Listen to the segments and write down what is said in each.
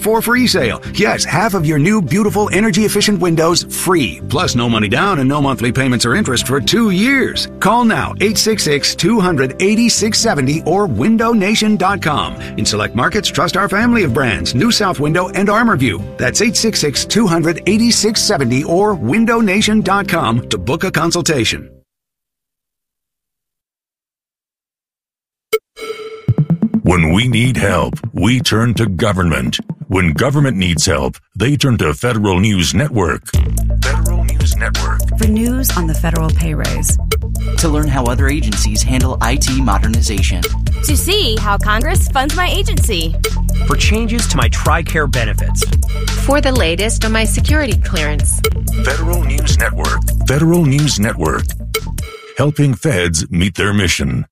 for free sale. Yes, half of your new, beautiful, energy-efficient windows free. Plus no money down and no monthly payments or interest for 2 years. Call now, 866-200-8670 or windownation.com. In select markets, trust our family of brands, New South Window and ArmorView. That's 866-200-8670 or windownation.com to book a consultation. When we need help, we turn to government. When government needs help, they turn to Federal News Network. Federal News Network. For news on the federal pay raise. To learn how other agencies handle IT modernization. To see how Congress funds my agency. For changes to my TRICARE benefits. For the latest on my security clearance. Federal News Network. Federal News Network. Helping feds meet their mission.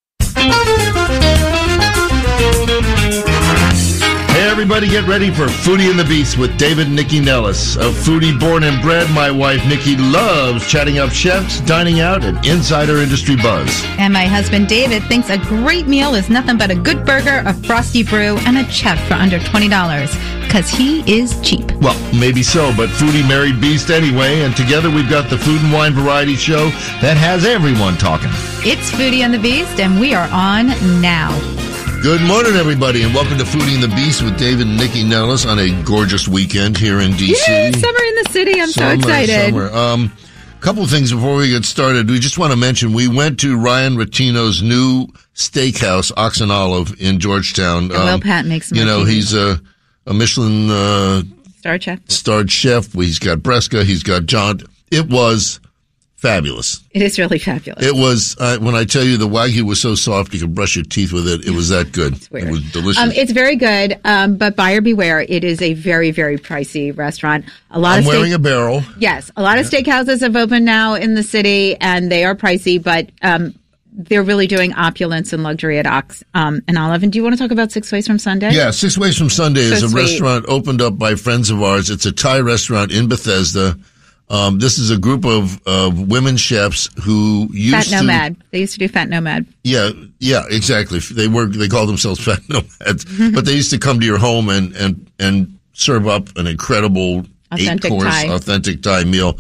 Hey everybody, get ready for Foodie and the Beast with David and Nikki Nellis. A foodie born and bred, my wife Nikki loves chatting up chefs, dining out, and insider industry buzz. And my husband David thinks a great meal is nothing but a good burger, a frosty brew, and a check for under $20. Because he is cheap. Well, maybe so, but foodie married beast anyway, and together we've got the Food and Wine Variety Show that has everyone talking. It's Foodie and the Beast, and we are on now. Good morning, everybody, and welcome to Foodie and the Beast with David and Nikki Nellis on a gorgeous weekend here in D.C. Yay, summer in the city. I'm so excited. Summer. Couple of things before we get started. We just want to mention we went to Ryan Ratino's new steakhouse, Ox and Olive, in Georgetown. Will Patton makes some he's a Michelin starred chef. He's got Bresca. He's got John. It was fabulous. It is really fabulous. It was, when I tell you the Wagyu was so soft you could brush your teeth with it, it was that good. It was delicious. It's very good, but buyer beware. It is a very, very pricey restaurant. I'm wearing a barrel. Yes. A lot of steakhouses have opened now in the city, and they are pricey, but they're really doing opulence and luxury at Ox and Olive. And do you want to talk about Six Ways from Sunday? Yeah, Six Ways from Sunday is a restaurant opened up by friends of ours. It's a Thai restaurant in Bethesda. This is a group of women chefs who used Fat Nomad. They used to do Fat Nomad. Yeah, exactly. They call themselves Fat Nomads, but they used to come to your home and serve up an incredible authentic Thai meal.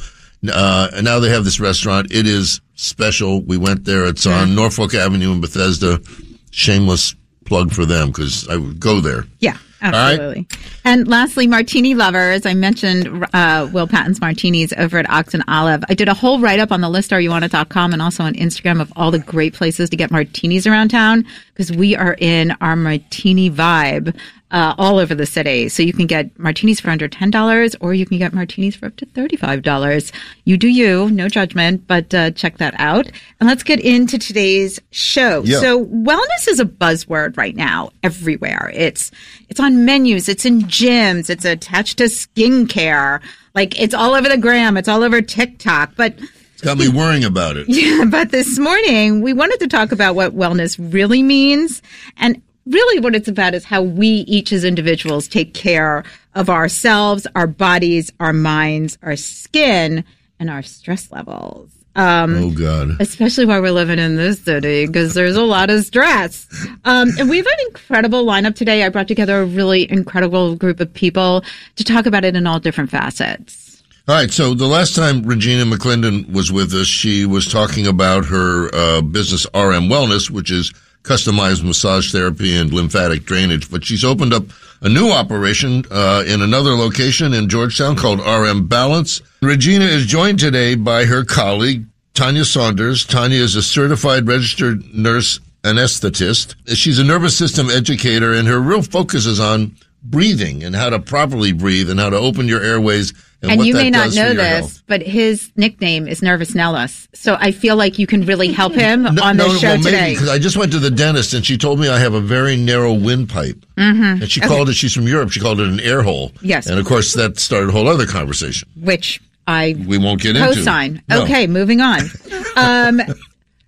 And now they have this restaurant. It is special. We went there. It's on Norfolk Avenue in Bethesda. Shameless plug for them because I would go there. Yeah. Absolutely. Right. And lastly, martini lovers. I mentioned Will Patton's Martinis over at Ox and Olive. I did a whole write-up on the listareyouwantit.com and also on Instagram of all the great places to get martinis around town because we are in our martini vibe all over the city. So you can get martinis for under $10 or you can get martinis for up to $35. You do you, no judgment, but check that out. And let's get into today's show. Yeah. So wellness is a buzzword right now everywhere. It's on menus, it's in gyms, it's attached to skincare. Like it's all over the gram, it's all over TikTok, but it's got me worrying about it. Yeah, but this morning we wanted to talk about what wellness really means, and really what it's about is how we each as individuals take care of ourselves, our bodies, our minds, our skin, and our stress levels. Oh, God. Especially while we're living in this city, because there's a lot of stress. And we have an incredible lineup today. I brought together a really incredible group of people to talk about it in all different facets. All right. So the last time Regina McClendon was with us, she was talking about her business RM Wellness, which is customized massage therapy and lymphatic drainage. But she's opened up a new operation in another location in Georgetown called RM Balance. Regina is joined today by her colleague, Tanya Saunders. Tanya is a certified registered nurse anesthetist. She's a nervous system educator, and her real focus is on breathing and how to properly breathe and how to open your airways. And you may not know this, but his nickname is Nervous Nellis. So I feel like you can really help him on the show today. Because I just went to the dentist and she told me I have a very narrow windpipe. Mm-hmm. And she called it, she's from Europe, she called it an air hole. Yes. And of course that started a whole other conversation. Which we won't get co-sign. into. No. Okay, moving on.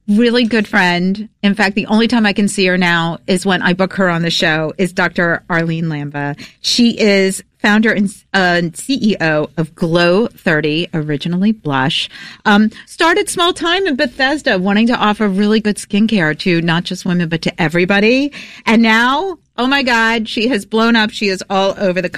really good friend. In fact, the only time I can see her now is when I book her on the show, is Dr. Arlene Lamba. She is founder and CEO of Glow 30, originally Blush. Started small time in Bethesda, wanting to offer really good skincare to not just women, but to everybody. And now, oh my God, she has blown up. She is all over the